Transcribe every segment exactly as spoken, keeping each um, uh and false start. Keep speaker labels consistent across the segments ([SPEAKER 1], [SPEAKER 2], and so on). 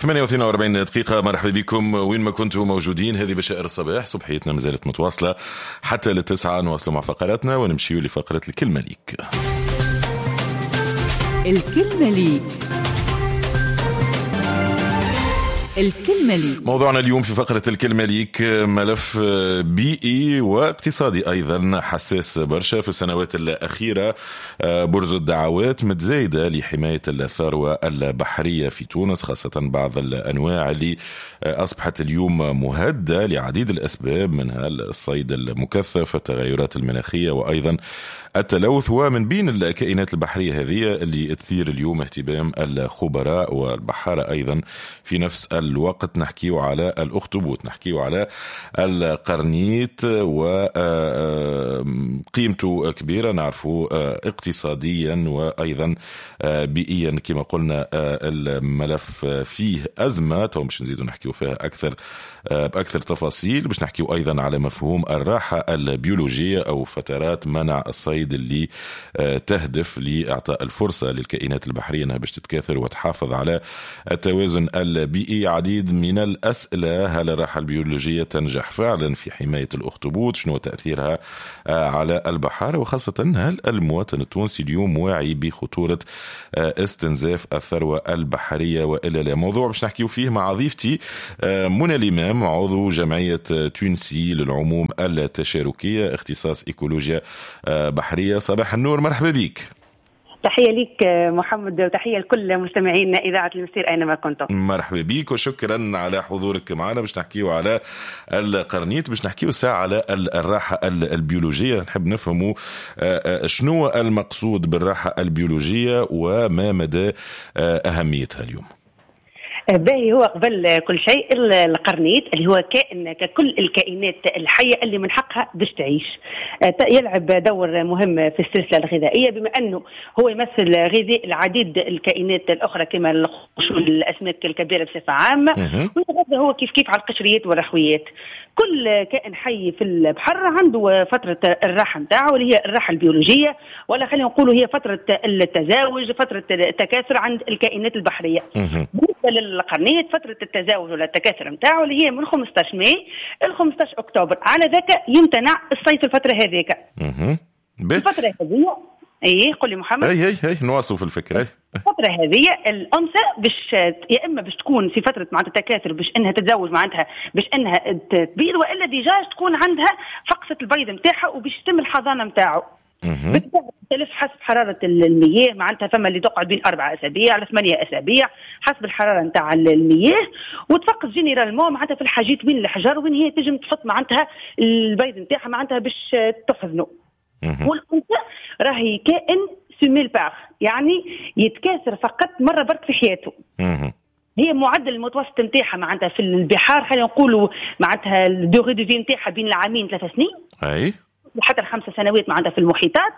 [SPEAKER 1] ثمانية وثلاثين وأربعين دقيقة. مرحبا بكم وين ما كنتم موجودين. هذه بشائر الصباح، صبحيتنا مازالت متواصلة حتى للتسعة. نواصلوا مع فقراتنا ونمشيوا لفقرة الكلمة ليك.
[SPEAKER 2] الكلمة ليك. الكلمة ليك.
[SPEAKER 1] موضوعنا اليوم في فقرة الكلمة ليك ملف بيئي واقتصادي أيضا حساس برشا في السنوات الأخيرة. برز الدعوات متزايدة لحماية الثروة البحرية في تونس، خاصة بعض الأنواع اللي أصبحت اليوم مهددة لعديد الأسباب، منها الصيد المكثف، التغيرات المناخية، وأيضا التلوث. ومن بين الكائنات البحرية هذه اللي تثير اليوم اهتمام الخبراء والبحارة أيضا في نفس الوقت نحكيو على الأخطبوط، نحكيو على القرنيط، وقيمته كبيرة نعرفه اقتصاديا وأيضا بيئيا. كما قلنا الملف فيه أزمة ومش نزيدو نحكيو فيها أكثر بأكثر تفاصيل، باش نحكيو أيضا على مفهوم الراحة البيولوجية أو فترات منع الصيد اللي تهدف لإعطاء الفرصة للكائنات البحرية أنها باش تتكاثر وتحافظ على التوازن البيئي. عديد من الأسئلة: هل الراحة البيولوجية تنجح فعلا في حماية الأخطبوط؟ شنو تأثيرها على البحارة؟ وخاصة هل المواطن التونسي اليوم واعي بخطورة استنزاف الثروة البحرية وإلا لا؟ موضوع باش نحكيو فيه مع ضيفتي منى الإمام، عضو جمعية تونسي للعموم التشاركية، اختصاص إيكولوجيا بحرية. صباح النور، مرحبا بك.
[SPEAKER 3] تحية لك محمد وتحية لكل مستمعين إذاعة المسير أينما كنتم.
[SPEAKER 1] مرحبا بك وشكرا على حضورك معنا. باش نحكيو على القرنيط، باش نحكيو ساعة على الراحة البيولوجية. نحب نفهموا شنو المقصود بالراحة البيولوجية وما مدى أهميتها اليوم.
[SPEAKER 3] باهي، هو قبل كل شيء القرنيط اللي هو كائن ككل الكائنات الحية اللي من حقها باش تعيش، يلعب دور مهم في السلسلة الغذائية، بما أنه هو يمثل غذاء العديد الكائنات الأخرى كما القرش والأسماك الكبيرة بصفة عامة، ويتغذى هو كيف كيف على القشريات والرخويات. كل كائن حي في البحر عنده فترة الراحة نتاعه اللي هي الراحة البيولوجية، ولا خلينا نقولوا هي فترة التزاوج، فترة التكاثر عند الكائنات البحرية. بالنسبة للقرنيط فترة التزاوج ولا التكاثر نتاعه اللي هي من خمسة عشر ماي ل خمسة عشر أكتوبر. على ذاك يمتنع الصيد الفترة هذيك. الفترة هذه ايه قل لي محمد.
[SPEAKER 1] اي اي اي نواصلوا في الفكره.
[SPEAKER 3] الفتره هذه الانثى باش يا اما باش تكون في فتره معناتها التكاثر باش انها تتزوج معناتها باش انها تبيض، والا ديجاج تكون عندها فقصه البيض نتاعها وباش يتم الحضانه نتاعو. بالتالي حسب حراره المياه معناتها فما اللي تقعد بين أربعة أسابيع على ثمانية أسابيع حسب الحراره نتاع المياه، وتفقس جينيرالمون معناتها في الحاجات بين الحجر وين هي تجم تحط معناتها البيض نتاعها معناتها باش تحضنه. والأنثى راهي كائن سميل باغ، يعني يتكاثر فقط مرة برك في حياته. هي معدل المتوسط نتاعها معناتها في البحار خلينا نقولوا معناتها الدوغي دو في نتاعها بين العامين ثلاث سنين
[SPEAKER 1] اي
[SPEAKER 3] حتى الخمس سنوات معناتها في المحيطات.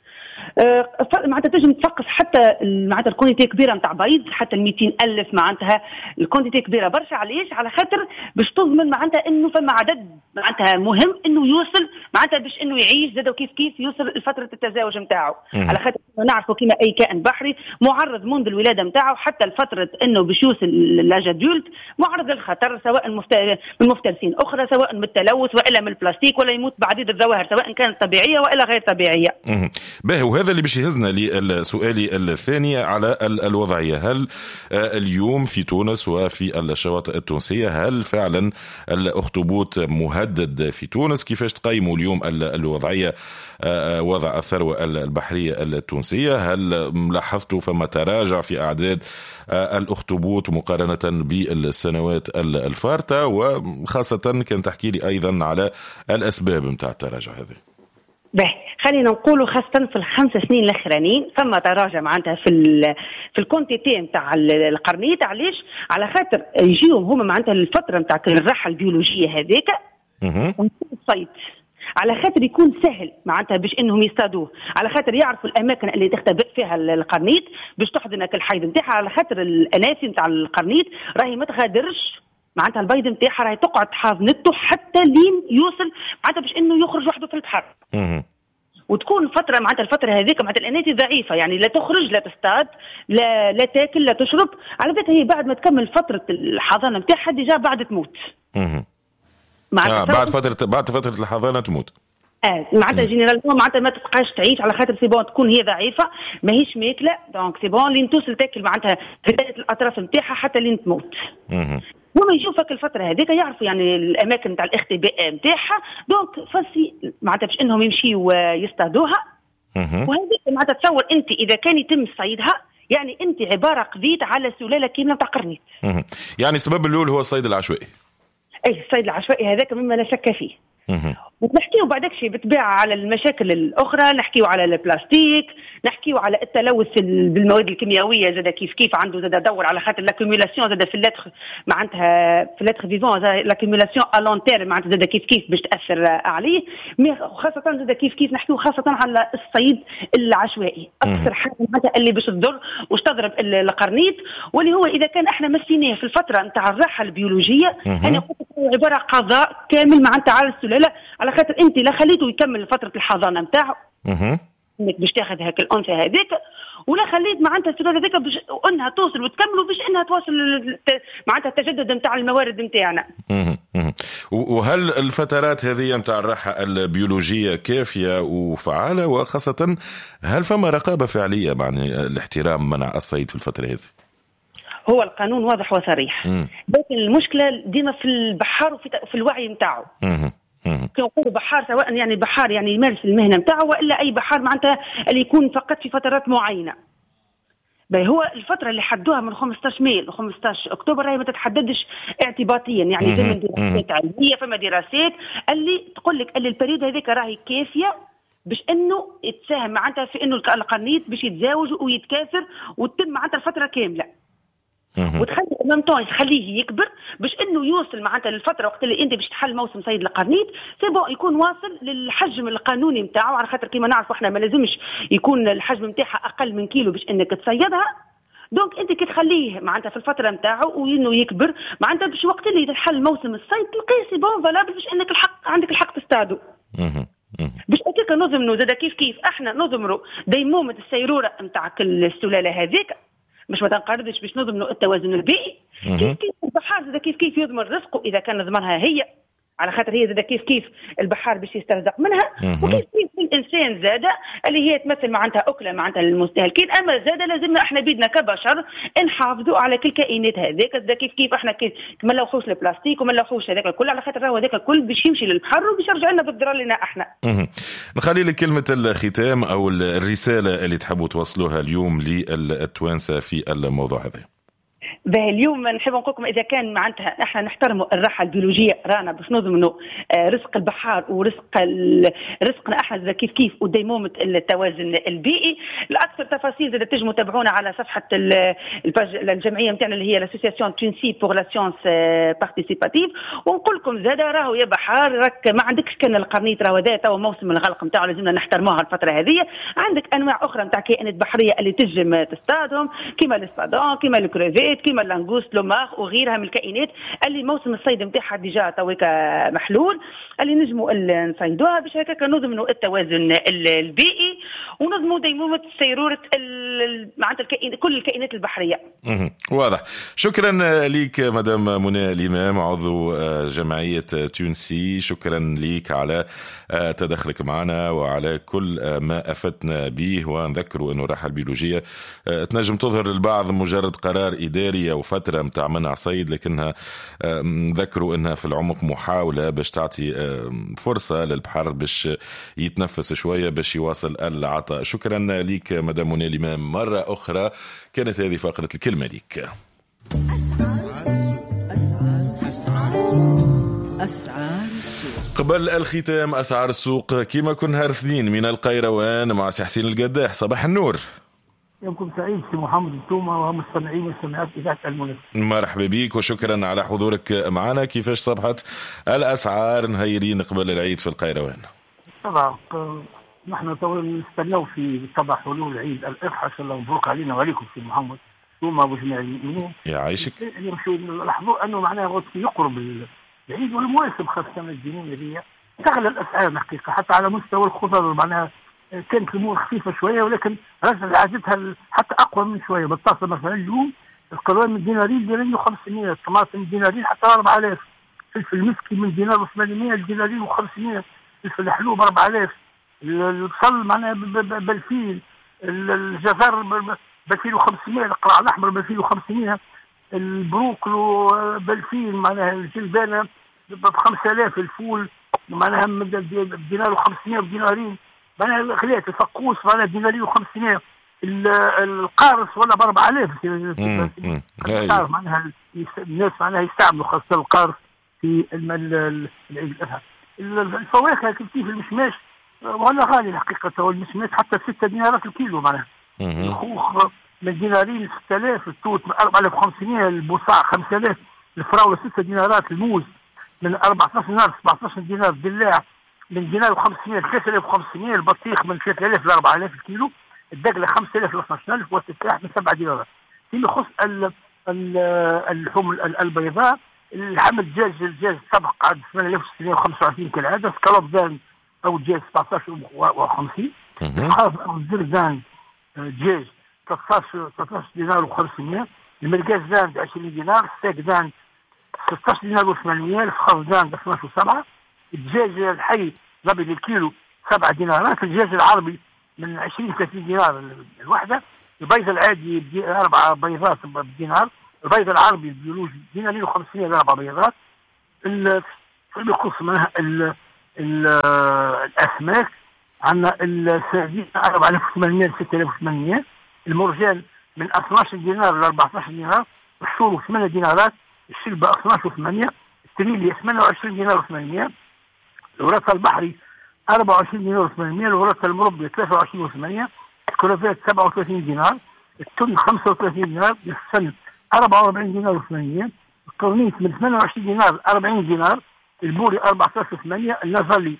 [SPEAKER 3] أه معناتها تنجم تفقس حتى معناتها الكونتيتي كبيره نتاع بيض حتى ال مئتين ألف معناتها الكونتيتي كبيره برشا. علاش؟ على خاطر باش تضمن معناتها انه فما عدد معناتها مهم انه يوصل معناتها باش انه يعيش زاد وكيف كيف يوصل لفتره التزاوج نتاعو. على خاطر نعرفوا كما اي كائن بحري معرض منذ الولاده نتاعو حتى لفتره انه باش يوصل لاج ادولت معرض للخطر، سواء من مفترسين اخرى، سواء من التلوث والا من البلاستيك، ولا يموت بعديد الظواهر سواء كانت طبيعيه والا غير طبيعيه.
[SPEAKER 1] باهي، وهذا اللي باش يهزنا لسؤالي الثاني على الوضعية. هل اليوم في تونس وفي الشواطئ التونسية هل فعلا الأخطبوط مهدد في تونس؟ كيفاش تقيموا اليوم الوضعية وضع الثروة البحرية التونسية؟ هل لاحظتوا فما تراجع في أعداد الأخطبوط مقارنة بالسنوات الفارطة؟ وخاصة كان تحكي لي أيضا على الأسباب متاع التراجع هذه.
[SPEAKER 3] باهي، خلينا نقولوا خاصة في الخمس سنين الأخرانيين ثم تراجع معناتها في ال في الكونتيتي نتاع القرنيط. علاش؟ على خاطر يجيهم هما معناتها الفترة نتاع الراحة البيولوجية هذيك الصيد، على خاطر يكون سهل معناتها باش انهم يصطادوه، على خاطر يعرفوا الاماكن اللي تختبئ فيها القرنيط باش تحضنك الحيض نتاعها، على خاطر الاناسي نتاع القرنيط راهي ما تغادرش معناتها البيض نتاعها، راهي تقعد حاضنته حتى لين يوصل معناتها باش انه يخرج وحده في البحر. وتكون فتره معناتها الفتره هذيك معناتها الاناتي ضعيفه، يعني لا تخرج لا تصطاد لا لا تاكل لا تشرب، على ذات هي بعد ما تكمل فتره الحضانه نتاعها ديجا بعد تموت.
[SPEAKER 1] اها آه بعد فتره بعد فتره الحضانه تموت.
[SPEAKER 3] اه معناتها جينيرالمون معناتها ما تبقاش تعيش على خاطر سي بون تكون هي ضعيفه ماهيش ماكله، دونك سي بون لين توصل تاكل معناتها بدايه الاطراف نتاعها حتى لين تموت.
[SPEAKER 1] اها
[SPEAKER 3] هما يشوفك الفتره هذيك يعرفوا يعني الاماكن نتاع الاختباء نتاعها، دونك فسي معناتها باش انهم يمشيوا يصطادوها. وهذيك معناتها تصور انت اذا كان يتم صيدها يعني انت عباره قضيت على سلاله كامله نتاع قرنيط.
[SPEAKER 1] يعني السبب الاول هو الصيد العشوائي.
[SPEAKER 3] اي الصيد العشوائي هذاك مما لا شك فيه. ونحكيو بعدك شيء بالطبيعه على المشاكل الاخرى، نحكيو على البلاستيك، نحكيو على التلوث بالمواد الكيميائيه زاد كيف كيف عنده زاد دور على خاطر لاكيميلاسيون زاد في اللتر معناتها في اللتر فيفون لاكيميلاسيون ا لون تيرم معناتها زاد كيف كيف باش تاثر عليه، خاصه زاد كيف كيف نحكيو خاصه على الصيد العشوائي اكثر حاجه معناتها اللي باش تضر واش تضرب القرنيط، واللي هو اذا كان احنا مسيناه في الفتره نتاع الراحه البيولوجيه انا قلت عباره قضاء كامل معناتها على السلاله، على خاطر انت لا خليته يكمل فتره الحضانه نتاعو انك باش تاخذ هاك الانثى هذيك، ولا خليت معناتها السلاله هذيك باش انها توصل وتكمل باش انها توصل معناتها التجدد نتاع الموارد نتاعنا.
[SPEAKER 1] وهل الفترات هذه نتاع الراحه البيولوجيه كافيه وفعاله، وخاصه هل فما رقابه فعليه معني الاحترام منع الصيد في الفتره هذه؟
[SPEAKER 3] هو القانون واضح وصريح، لكن المشكله ديما في البحار وفي في الوعي نتاعو. كي نقولوا بحار سواء يعني بحار يعني يمارس المهنه نتاعو والا اي بحار معناتها اللي يكون فقط في فترات معينه. باهي هو الفتره اللي حدوها من خمسطاش ماي ل خمسطاش اكتوبر راهي ما تتحددش اعتباطيا، يعني ضمن دراسات علميه فما دراسات اللي تقول لك اللي البريود هذيك راهي كافيه باش انه يتساهم معناتها في انه القرنيط باش يتزاوج ويتكاثر وتتم معناتها الفتره كامله. وتخلي ممتون تخليه يكبر باش انه يوصل معناتها للفتره وقت اللي انت باش تحل موسم صيد القرنيط سي بون يكون واصل للحجم القانوني نتاعو، على خاطر كيما نعرفوا احنا ما لازمش يكون الحجم نتاعها اقل من كيلو باش انك تصيدها. دونك انت كي تخليه معناتها في الفتره نتاعو وانه يكبر معناتها باش وقت اللي تحل موسم الصيد تلقيه سي بون فالابل باش انك الحق عندك الحق تصطادو. باش هكاك نظمنوا زاد كيف كيف احنا نظمروا ديمومه السيروره نتاع كل السلاله هذيك باش ما تنقرضش باش نضمنوا التوازن البيئي. كيف كيف البحار زاد كيف كيف يضمن رزقه اذا كان ضمنها هي، على خاطر هي زاد كيف كيف البحار باش يسترزق منها. وكيف كيف الانسان زاد اللي هي تمثل معناتها اكله معناتها للمستهلكين، اما زاد لازمنا احنا بيدنا كبشر نحافظوا على كل الكائنات هذيك زاد كيف كيف احنا كما لو خوش البلاستيك وما لو خوش هذاك الكل، على خاطر هو هذاك الكل باش يمشي للبحر وباش يرجع لنا بالضرر لنا احنا.
[SPEAKER 1] نخلي لك كلمه الختام او الرساله اللي تحبوا توصلوها اليوم للتوانسه في الموضوع هذا.
[SPEAKER 3] باهي اليوم نحب نقول لكم اذا كان معناتها احنا نحترموا الراحه البيولوجيه رانا باش نضمنوا رزق البحار ورزق رزقنا احنا كيف كيف وديمومه التوازن البيئي. الاكثر تفاصيل زاد تنجموا تتابعونا على صفحه الجمعيه نتاعنا اللي هي لاسوسياسيون تونسي بور لا سيونس بارتيسيباتيف. ونقول لكم زاد راهو يا بحار راك ما عندكش كان القرنيط راهو هذا تو موسم الغلق نتاعو لازمنا نحترموها الفتره هذه. عندك انواع اخرى نتاع كائنات بحريه اللي تنجم تصطادهم كيما الاسطادون كيما الكروفيت كيما اللانغوست لوماغ وغيرها من الكائنات اللي موسم الصيد نتاعها ديجا تويك محلول اللي نجموا نصيدوها باش هكاك نضمنوا التوازن البيئي ونضمنوا ديمومه سيروره معناتها الكائن كل الكائنات البحريه.
[SPEAKER 1] واضح. شكرا لك مدام منى الإمام عضو جمعيه تونسي، شكرا لك على تدخلك معنا وعلى كل ما افدنا به. ونذكروا انه الراحه البيولوجيه تنجم تظهر للبعض مجرد قرار اداري او فتره متاع منع صيد، لكنها نذكروا انها في العمق محاوله باش تعطي فرصه للبحر باش يتنفس شويه باش يواصل العطاء. شكرا لك مدام منى الإمام مره اخرى. كانت هذه فقره الكلمه لك.
[SPEAKER 2] أسعار السوق.
[SPEAKER 1] قبل الختام أسعار السوق كما كل نهار اثنين من القيروان مع سي حسين القداح. صباح النور.
[SPEAKER 4] يومكم سعيد سي محمد التومة ومستمعين ومستمعات إذاعة المنى.
[SPEAKER 1] مرحبا بك وشكرا على حضورك معنا. كيفاش صبحت الأسعار نهيرين قبل العيد في القيروان؟
[SPEAKER 4] طبعا نحن نستناو في طبعا حلول العيد الأضحى إن شاء الله مبروك علينا وعليكم سي محمد التومة وجميع المؤمنين.
[SPEAKER 1] يعيشك.
[SPEAKER 4] يمشوا نلاحظوا أنه معناها وقت يقرب العيد والمواسم خاصة الدينية هذه تغلى الأسعار الحقيقة حتى على مستوى الخضر معناها كانت الامور خفيفه شويه، ولكن رجعت عادتها حتى اقوى من شويه. بالتصل مثلا اليوم القروان من دينارين دينارين وخمسمائة، الطماطم من دينارين حتى أربعة آلاف، فلفل المسكي من دينار وثمانمائة لدينارين وخمسمائة، فلفل الحلوب أربعة آلاف، البصل معناها بالفيل، الجزر بالفيل وخمسمائة، القرع الاحمر بالفيل وخمسمائة، البروكلو بالفيل معناها الجلبانه ب خمسة آلاف، الفول معناها بدينار وخمسمائة بدينارين، معناها الغلات الفقوس معناها دينارين وخمسمائة، القارص ولا ب أربعة آلاف. تعرف معناها الناس معناها يستعملوا خاصه القارص في العيد الأضحى. الفواكه كيف المشماش ولا غالي الحقيقه، والمشماش حتى ستة دينارات الكيلو معناها. الخوخ من دينارين ستة آلاف، التوت من أربعة آلاف وخمسمائة، البصاع خمسة آلاف، الفراوله ستة دينارات، الموز من أربعة عشر دينار سبعة عشر دينار، الدلاع من دينار وخمسمائة ل ثلاثة آلاف وخمسمائة، البطيخ من ثلاثة آلاف ل أربعة آلاف الكيلو، الدقله خمسة آلاف ل اثني عشر ألف، والتفاح من سبعة دينارات. فيما يخص اللحوم البيضاء، اللحم الدجاج الدجاج سبق عاد ثمانية آلاف وستمائة وخمسة وعشرين كالعاده، سكالوب او دجاج سبعة عشر وخمسين، الخاص او الزرزان دجاج ثلاثة عشر ثلاثة عشر دينار وخمسمائة، المرقاز زاند عشرين دينار، الستيك زاند ستة عشر دينار وثمانمائة، الفخذ زاند اثني عشر وسبعة، الدجاج الحي الابيض الكيلو سبعة دينارات، الدجاج العربي من عشرين ثلاثين دينار الوحده، البيض العادي اربع بيضات بدينار، البيض العربي البيولوجي دينارين وخمسمائة لاربع بيضات. فيما يخص منها الاسماك عندنا السردين أربعة آلاف وثمانمائة ل ستة آلاف وثمانمائة، المرجان من اثني عشر دينار ل أربعة عشر دينار، الشورو ثمانية دينارات، الشلبة اثني عشر وثمانية، التريليا ثمانية وعشرين دينار وثمانمائة، الوراث البحري أربعة وعشرين دينار وثمانمائة، الوراث المربي ثلاثة وعشرين وثمانمائة، الكرافات سبعة وثلاثين دينار، التن خمسة وثلاثين دينار، السن أربعة وأربعين دينار وثمانمائة، القرنيس من ثمانية وعشرين دينار أربعين دينار، البوري أربعة عشر وثمانمائة، النازلي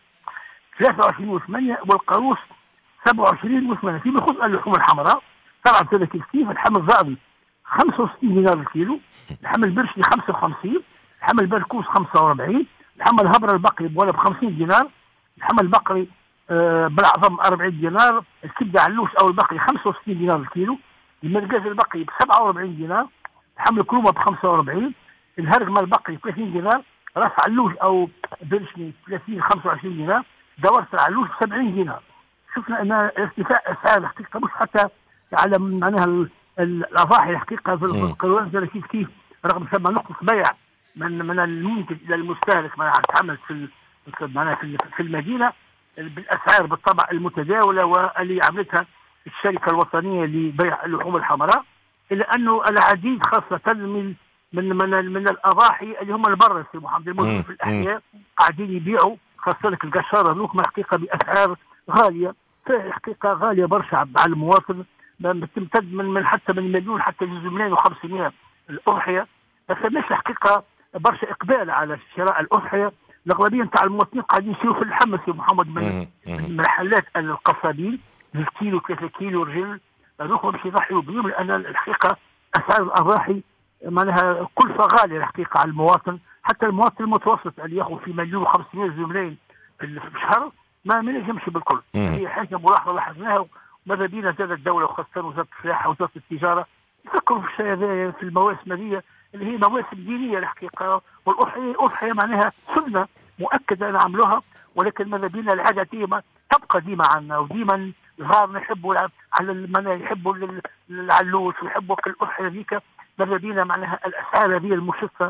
[SPEAKER 4] ثلاثة وعشرين وثمانمائة، والقاروس سبعة وعشرين وثمانمائة. في بخصوص اللحوم الحمراء طبعا كذا كيف كيف، الحم الضأبي خمسة وستين دينار الكيلو، الحم البرشلي خمسة وخمسين، الحم البركوس خمسة وأربعين، الحم الهبر البقري بولا ب خمسين دينار، الحم البقري آه بالعظم أربعين دينار، الكبده علوش او البقري خمسة وستين دينار الكيلو، المرقاز البقري ب سبعة وأربعين دينار، الحم الكرومه ب خمسة وأربعين، الهرقمه البقري ثلاثين دينار، راس علوش او برشلي ثلاثين خمسة وعشرين دينار، دوره العلوش ب سبعين دينار. شفنا ان ارتفاع اسعار الحقيقه مش حتى على معناها الاضاحي الحقيقه في القروان كيف كيف، رغم ثم نقطه بيع من من المنتج الى المستهلك معناها تعمل في معناها في المدينه بالاسعار بالطبع المتداوله واللي عملتها الشركه الوطنيه لبيع اللحوم الحمراء، الا انه العديد خاصه من من من, من الاضاحي اللي هم البر في محمد الموجود في الاحياء قاعدين يبيعوا خاصه لك القشاره ذوك الحقيقه باسعار غاليه، الحقيقه غاليه برشا على المواطن، تمتد من من حتى من مليون حتى جزء مليون وخمسمائة الاضحيه، بس مش الحقيقه برشا اقبال على شراء الاضحيه، الاغلبيه نتاع المواطنين قاعدين يشيروا في اللحم يا محمد من محلات القصابين الكيلو ثلاثة كيلو رجل هذوك باش يضحيوا بهم، لان الحقيقه اسعار الاضاحي معناها كلفه غاليه الحقيقه على المواطن، حتى المواطن المتوسط اللي ياخذ في مليون وخمسمائة زملين في الشهر ما ما ينجمش بالكل. هي حاجه ملاحظه لاحظناها، وماذا بينا زاد الدوله وخاصه وزاره السياحه وزاره التجاره يفكروا في الشيء هذا في المواسم هذه اللي هي مواسم دينيه الحقيقه، والاضحيه اضحيه معناها سنه مؤكده نعملوها، ولكن ماذا بينا العاده ديما تبقى ديما عنا، وديما الغار نحبوا على المنا يحبوا العلوش ويحبوا الاضحيه ذيك، ماذا بينا معناها الاسعار هذه المشفه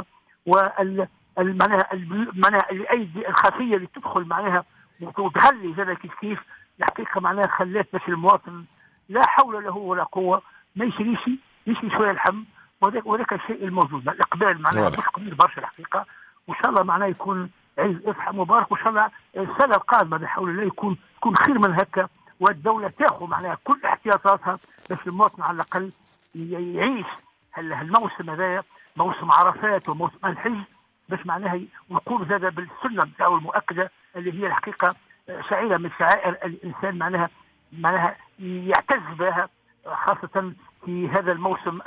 [SPEAKER 4] وال معناها معناها الايدي الخفيه اللي تدخل معناها وتغلي زي كيف كيف الحقيقه معناها خلات باش المواطن لا حول له ولا قوه ما يشريش يشري شويه اللحم، وذاك وذاك الشيء الموجود الاقبال معناها مش كبير برشا الحقيقه، وان شاء الله معناها يكون عيد اضحى مبارك، وان شاء الله السنه القادمه بحول الله يكون يكون خير من هكا، والدوله تاخذ معناها كل احتياطاتها باش المواطن على الاقل يعيش هالموسم هذايا موسم عرفات وموسم الحج، باش معناها يقوم زاد بالسنه بتاعه المؤكده اللي هي الحقيقه شعيره من شعائر الانسان معناها معناها يعتز بها خاصه في هذا الموسم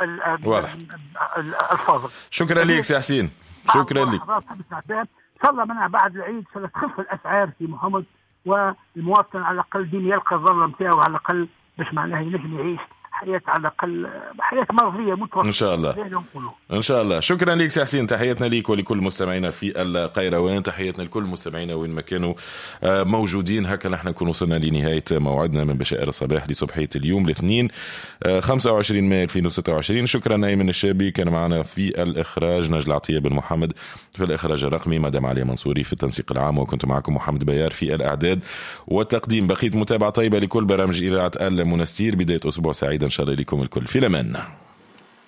[SPEAKER 4] الفاضل.
[SPEAKER 1] شكرا لك سي حسين، شكرا لك.
[SPEAKER 4] ان شاء الله منها بعد العيد تخف الاسعار في محمد والمواطن على الأقل ديما يلقى الظلة نتاعو على الأقل باش معناها ينجم يعيش حياة على الأقل حياة مرضية متوسطة
[SPEAKER 1] إن شاء الله. إن شاء الله. شكرا لك سي حسين، تحياتنا ليك ولكل مستمعينا في القيروان، تحياتنا لكل مستمعينا وين ما كانوا موجودين. هكا نحن نكون وصلنا لنهاية موعدنا من بشائر الصباح لصبحية اليوم الاثنين خمسة وعشرين مايو ألفين وستة وعشرين. شكرا أيمن الشابي كان معنا في الإخراج، نجل عطية بن محمد في الإخراج الرقمي، مدام علي منصوري في التنسيق العام، وكنت معكم محمد بيار في الإعداد والتقديم. بقيت متابعة طيبة لكل برامج إذاعة المنستير. بداية أسبوع سعيد إن شاء الله لكم الكل. في الأمان.